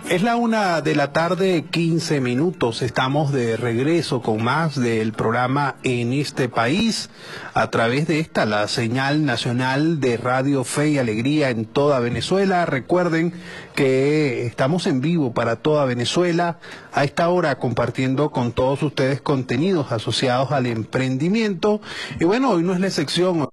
Es la 1:15 p.m. Estamos de regreso con más del programa En este País a través de la señal nacional de Radio Fe y Alegría en toda Venezuela. Recuerden que estamos en vivo para toda Venezuela a esta hora compartiendo con todos ustedes contenidos asociados al emprendimiento. Y bueno, hoy no es la excepción.